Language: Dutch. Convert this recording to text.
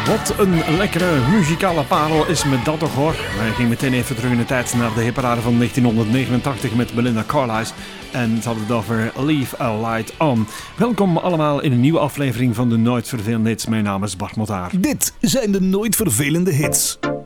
Wat een lekkere muzikale parel is me dat toch hoor. Wij gingen meteen even terug in de tijd naar de hitparade van 1989 met Belinda Carlisle. En ze hadden het over Leave a Light On. Welkom allemaal in een nieuwe aflevering van de Nooit Vervelende Hits. Mijn naam is Bart Motaar. Dit zijn de Nooit Vervelende Hits.